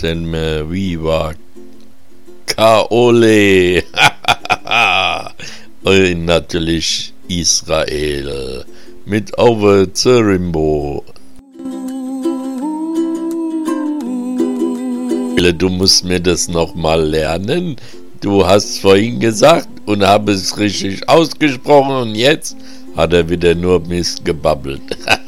Selme Viva Kaole. Und natürlich Israel mit Over Zerimbo. Du musst mir das nochmal lernen. Du hast vorhin gesagt und habe es richtig ausgesprochen und jetzt hat er wieder nur Mist gebabbelt.